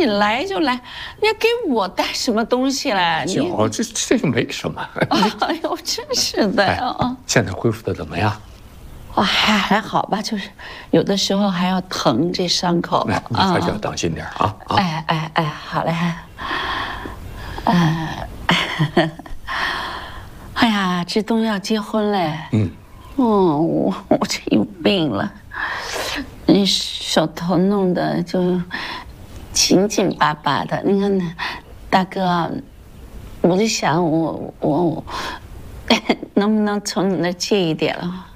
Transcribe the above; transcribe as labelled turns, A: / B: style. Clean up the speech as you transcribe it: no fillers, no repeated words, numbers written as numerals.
A: 你来就来，你要给我带什么东西来？
B: 这就没什么。
A: 哎呦，真是的呀！
B: 现在恢复的怎么样？
A: 我还好吧，就是有的时候还要疼这伤口。
B: 你还是要当心点啊！
A: 哎，好嘞。哎呀，这东要结婚嘞。我这有病了，你手头弄得就紧紧巴巴的。你看，大哥，我就想我能不能从你那借一点了？